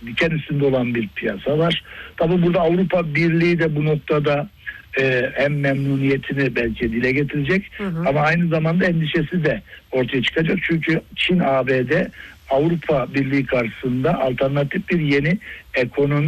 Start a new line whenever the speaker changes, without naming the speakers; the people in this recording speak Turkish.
diken üstünde olan bir piyasa var. Tabii burada Avrupa Birliği de bu noktada hem memnuniyetini belki dile getirecek, ama aynı zamanda endişesi de ortaya çıkacak. Çünkü Çin, ABD, Avrupa Birliği karşısında alternatif bir yeni ekonomi